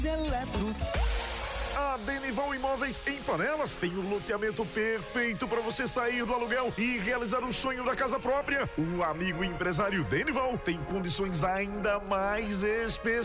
Eletros. A Denival Imóveis em Panelas tem o loteamento perfeito para você sair do aluguel e realizar o sonho da casa própria. O amigo empresário Denival tem condições ainda mais especiais